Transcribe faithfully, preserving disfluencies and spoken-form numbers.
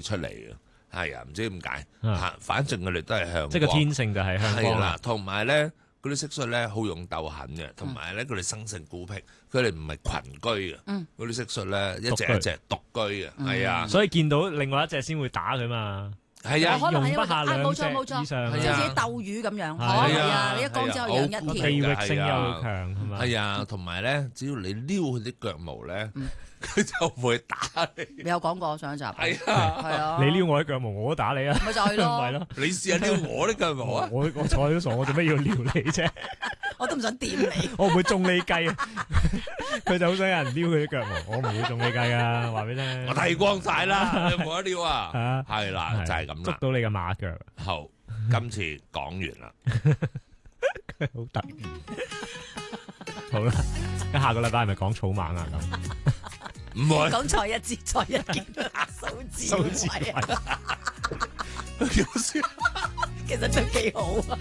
出嚟嘅，係啊，唔知點解嚇，反正佢哋都係向光， 即係個天性就係向光啦。 同埋咧嗰啲蟋蟀咧好勇鬥狠嘅，同埋咧佢哋生性孤僻，佢哋唔係群居嘅，嗰啲蟋蟀咧一隻一隻獨居嘅，係啊， 所以見到另外一隻先會打佢嘛。 係啊， 可能係容不下兩冇錯冇錯， 隻以上， 好似啲鬥魚咁樣， 係係啊，你一講之後養一地條， 域性又強係嘛？ 係啊，同埋咧，只要你撩佢啲腳毛咧，佢就會打你。 你有講過上一集， 係啊， 係啊， 你撩我啲腳毛，我都打你啊！ 咪就係咯， 係咯， 你試下撩我啲腳毛啊！ 我我坐喺度傻，我做咩要撩你啫？ 我都唔想掂你。 我唔會中你計啊！佢就好想有人撩佢啲腳毛，我唔會中你計噶，話俾你聽。 我剃光晒啦，你冇得撩啊！ 啊， 係啦，就係咁啦。 捉到你嘅馬腳。 好，今次講完啦。 佢好得意。好啦，咁下個禮拜係咪講草蜢啊？咁唔會講蔡一智、蔡一傑、蘇志偉啊， 好笑。 其實都幾好啊。